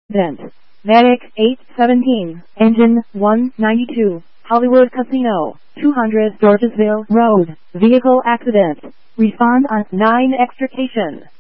Vent. Medic 817. Engine 192. Hollywood Casino. 200 Georgesville Road. Vehicle accident. Respond on 9 extrication.